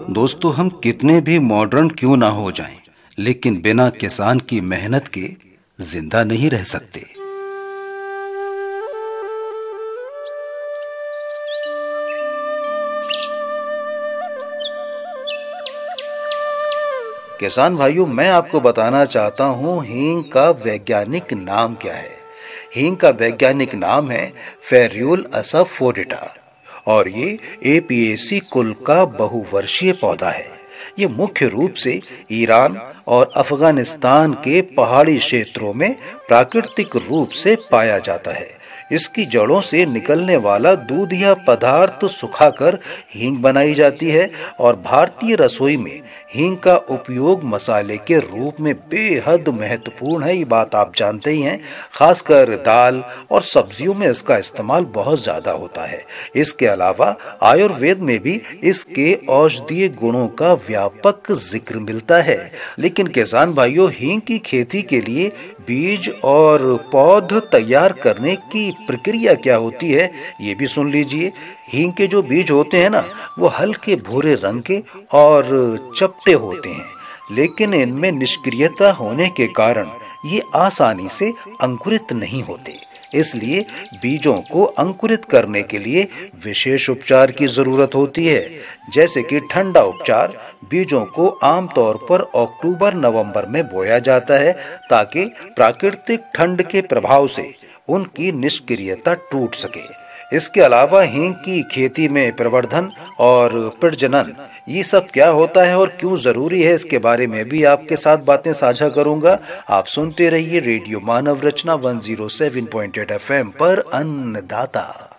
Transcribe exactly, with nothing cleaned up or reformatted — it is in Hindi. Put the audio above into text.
दोस्तों, हम कितने भी मॉडर्न क्यों ना हो जाएं, लेकिन बिना किसान की मेहनत के जिंदा नहीं रह सकते। किसान भाइयों, मैं आपको बताना चाहता हूं हींग का वैज्ञानिक नाम क्या है। हींग का वैज्ञानिक नाम है फेरियोल असाफोरिटा और ये एपिएसी कुल का बहुवर्षीय पौधा है। ये मुख्य रूप से ईरान और अफगानिस्तान के पहाड़ी क्षेत्रों में प्राकृतिक रूप से पाया जाता है। इसकी जड़ों से निकलने वाला दूधिया पदार्थ सुखाकर हींग बनाई जाती है और भारतीय रसोई में हींग का उपयोग मसाले के रूप में बेहद महत्वपूर्ण है। ये बात आप जानते ही हैं। खासकर दाल और सब्जियों में इसका इस्तेमाल बहुत ज्यादा होता है। इसके अलावा आयुर्वेद में भी इसके औषधीय गुणों का व्यापक जिक्र मिलता है। लेकिन किसान भाइयों, हींग की खेती के लिए बीज और पौध तैयार करने की प्रक्रिया क्या होती है, ये भी सुन लीजिए। हींग के जो बीज होते हैं ना, वो हल्के भूरे रंग के और चपटे होते हैं, लेकिन इनमें निष्क्रियता होने के कारण ये आसानी से अंकुरित नहीं होते। इसलिए बीजों को अंकुरित करने के लिए विशेष उपचार की जरूरत होती है, जैसे कि ठंडा उपचार। बीजों को आमतौर पर अक्टूबर नवंबर में बोया जाता है ताकि प्राकृतिक ठंड के प्रभाव से उनकी निष्क्रियता टूट सके। इसके अलावा हींग की खेती में प्रवर्धन और प्रजनन, ये सब क्या होता है और क्यों जरूरी है, इसके बारे में भी आपके साथ बातें साझा करूंगा। आप सुनते रहिए रेडियो मानव रचना एक सौ सात पॉइंट आठ एफ एम पर अन्नदाता।